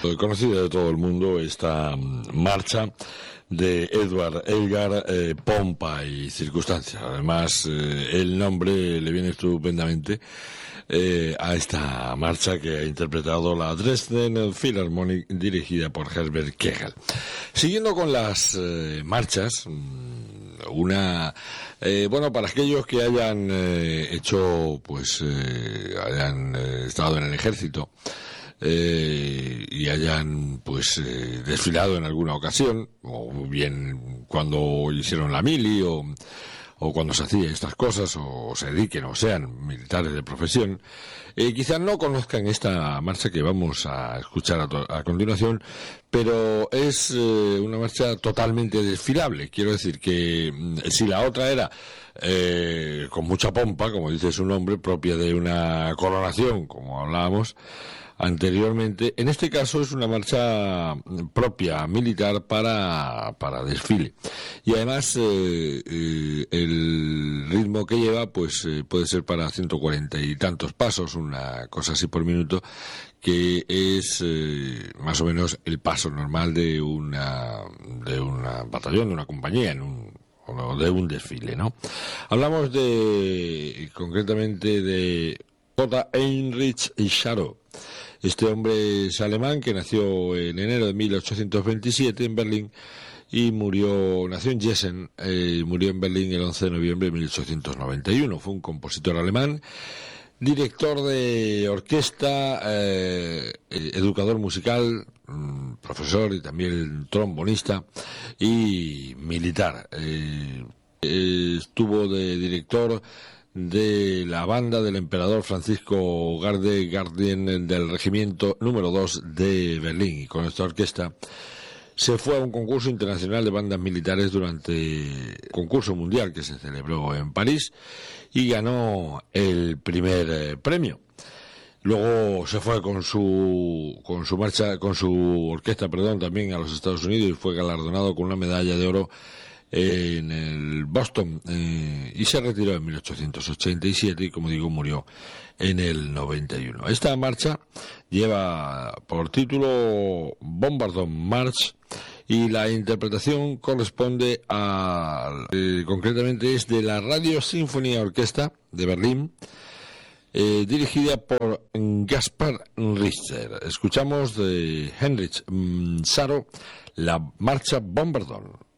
Conocida de todo el mundo esta marcha de Edward Elgar, Pompa y Circunstancia. Además, el nombre le viene estupendamente a esta marcha que ha interpretado la Dresden Philharmonic dirigida por Herbert Kegel. Siguiendo con las marchas, para aquellos que hayan hayan estado en el ejército y hayan desfilado en alguna ocasión, o bien cuando hicieron la mili o cuando se hacía estas cosas, o se dediquen o sean militares de profesión, quizás no conozcan esta marcha que vamos a escuchar a continuación, pero es una marcha totalmente desfilable. Quiero decir que si la otra era con mucha pompa, como dice su nombre, propia de una coronación, como hablábamos anteriormente, en este caso es una marcha propia militar para desfile, y además el ritmo que lleva puede ser para 140 y tantos pasos, una cosa así por minuto, que es más o menos el paso normal de una batallón, de una compañía o de un desfile, ¿no? Hablamos concretamente de J. Heinrich Scharo. Este hombre es alemán, que nació en enero de 1827 en Berlín y nació en Gießen, murió en Berlín el 11 de noviembre de 1891. Fue un compositor alemán, director de orquesta, educador musical, profesor y también trombonista y militar. Estuvo de director de la banda del emperador Francisco Gardien del regimiento número 2 de Berlín, y con esta orquesta se fue a un concurso internacional de bandas militares durante el concurso mundial que se celebró en París y ganó el primer premio. Luego se fue con su orquesta, también a los Estados Unidos, y fue galardonado con una medalla de oro en el Boston, y se retiró en 1887 y, como digo, murió en el 91. Esta marcha lleva por título Bombardon March, y la interpretación corresponde concretamente es de la Radio Sinfonía Orquesta de Berlín, dirigida por Gaspar Richter. Escuchamos de Heinrich Scharo la marcha Bombardon.